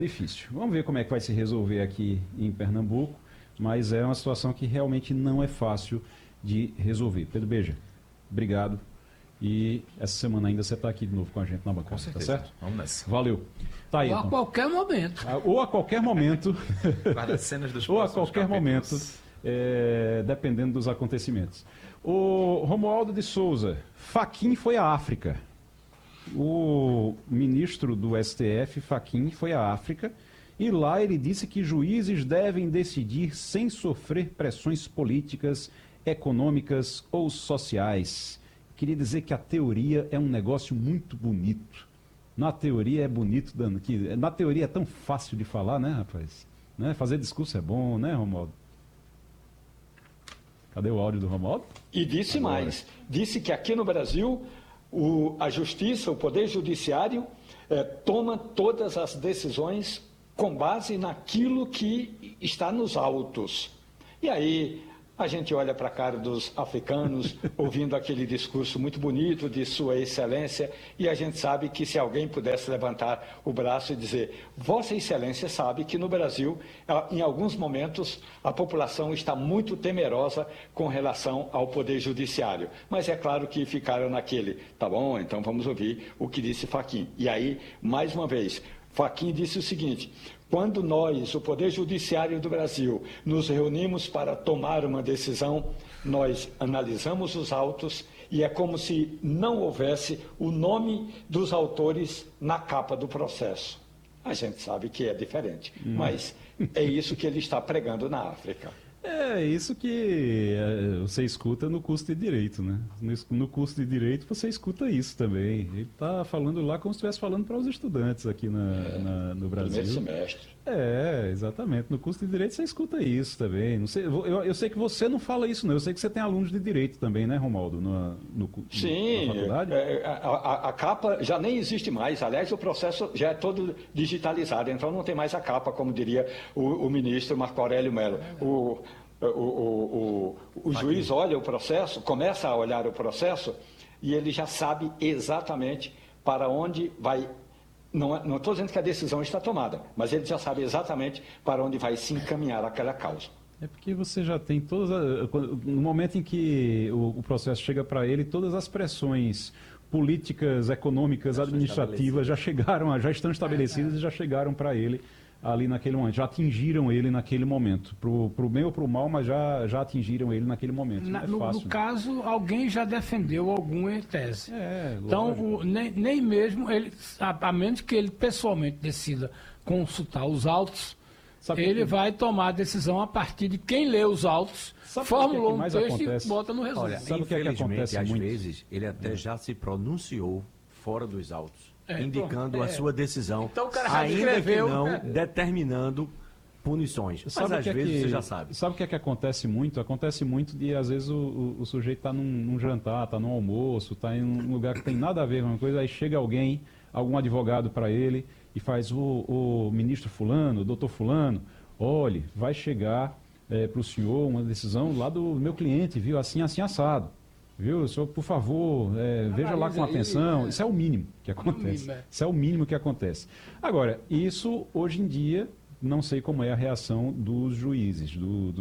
Difícil. Vamos ver como é que vai se resolver aqui em Pernambuco, mas é uma situação que realmente não é fácil de resolver. Pedro Beja, obrigado. E essa semana ainda você está aqui de novo com a gente na bancada, Com certeza. tá certo? Vamos nessa. Valeu. Tá aí, Ou a então. qualquer momento. Ou a qualquer momento. Guarda as cenas dos Ou a próximos qualquer momento, capítulos. dependendo dos acontecimentos. O Romualdo de Souza, Fachin foi à África. O ministro do STF, Fachin, foi à África e lá ele disse que juízes devem decidir sem sofrer pressões políticas, econômicas ou sociais. Queria dizer que a teoria é um negócio muito bonito. Na teoria é bonito, na teoria é tão fácil de falar, né, rapaz? Né? Fazer discurso é bom, né, Romualdo? Cadê o áudio do Romualdo? E disse Agora. mais, disse que aqui no Brasil a justiça, o poder judiciário toma todas as decisões com base naquilo que está nos autos. E aí a gente olha para a cara dos africanos, ouvindo aquele discurso muito bonito de Sua Excelência, e a gente sabe que se alguém pudesse levantar o braço e dizer: Vossa Excelência sabe que no Brasil, em alguns momentos, a população está muito temerosa com relação ao Poder Judiciário. Mas é claro que ficaram naquele, tá bom, então vamos ouvir o que disse Fachin. E aí, mais uma vez, Fachin disse o seguinte: quando nós, o Poder Judiciário do Brasil, nos reunimos para tomar uma decisão, nós analisamos os autos e é como se não houvesse o nome dos autores na capa do processo. A gente sabe que é diferente, mas é isso que ele está pregando na África. É isso que você escuta no curso de Direito, né? No curso de Direito você escuta isso também. Ele está falando lá como se estivesse falando para os estudantes aqui no Brasil. Primeiro semestre. Exatamente. No curso de Direito você escuta isso também. Não sei, eu sei que você não fala isso, não. Eu sei que você tem alunos de Direito também, né, Romualdo? Sim, na faculdade? A capa já nem existe mais. Aliás, o processo já é todo digitalizado, então não tem mais a capa, como diria o ministro Marco Aurélio Mello. O juiz olha o processo, começa a olhar o processo e ele já sabe exatamente para onde vai. Não estou dizendo que a decisão está tomada, mas ele já sabe exatamente para onde vai se encaminhar aquela causa. É porque você já tem no momento em que o processo chega para ele, todas as pressões políticas, econômicas, administrativas já estão estabelecidas e já chegaram para ele ali naquele momento, já atingiram ele naquele momento, pro bem ou pro mal, mas já atingiram ele naquele momento. Não é fácil, No caso, alguém já defendeu alguma tese. Então, lógico. nem mesmo ele, a menos que ele pessoalmente decida consultar os autos, ele vai tomar a decisão a partir de quem lê os autos, formulou um texto e bota no resumo. Olha, Sabe o que é que acontece às muito? vezes, ele até já se pronunciou fora dos autos, indicando pronto, a sua decisão, Então o cara já ainda escreveu, que não determinando punições. Mas Sabe o às que é vezes que- você já sabe. Sabe o que é que acontece muito? Acontece muito de, às vezes, o sujeito está num jantar, está num almoço, está em um lugar que tem nada a ver com uma coisa, aí chega alguém, algum advogado para ele, e faz o ministro fulano, o doutor fulano, olhe, vai chegar para o senhor uma decisão lá do meu cliente, viu, assim, assim, assado. Viu, senhor, por favor, veja lá com Analisa aí, atenção. né? Isso é o mínimo que acontece. mínimo, é. Isso é o mínimo que acontece. Agora, isso, hoje em dia, não sei como é a reação dos juízes,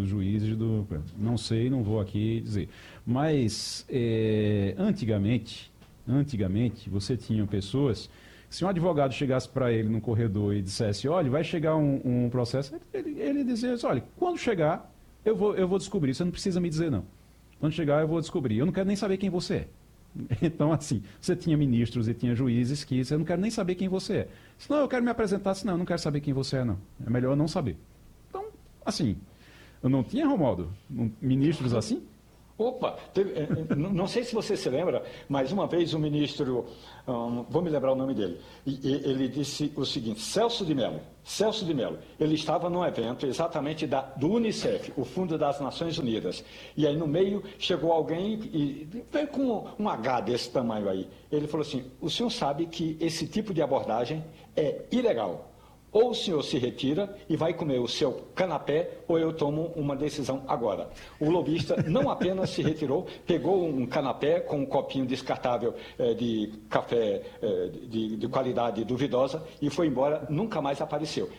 não sei, não vou aqui dizer. Mas, antigamente, você tinha pessoas, se um advogado chegasse para ele no corredor e dissesse, olha, vai chegar um processo, ele dizia assim, olha, quando chegar, eu vou descobrir, você não precisa me dizer não. Quando chegar, eu vou descobrir. Eu não quero nem saber quem você é. Então, assim, você tinha ministros e tinha juízes que eu não quero nem saber quem você é. Se não, eu quero me apresentar, se não, eu não quero saber quem você é, não. É melhor eu não saber. Então, assim, eu não tinha, Romualdo, ministros assim? Opa, não sei se você se lembra, mas uma vez o ministro, vou me lembrar o nome dele, ele disse o seguinte, Celso de Mello, ele estava num evento exatamente do UNICEF, o Fundo das Nações Unidas, e aí no meio chegou alguém e veio com um H desse tamanho aí, ele falou assim, o senhor sabe que esse tipo de abordagem é ilegal. ou o senhor se retira e vai comer o seu canapé, ou eu tomo uma decisão agora. O lobista não apenas se retirou, pegou um canapé com um copinho descartável de café de qualidade duvidosa e foi embora, nunca mais apareceu.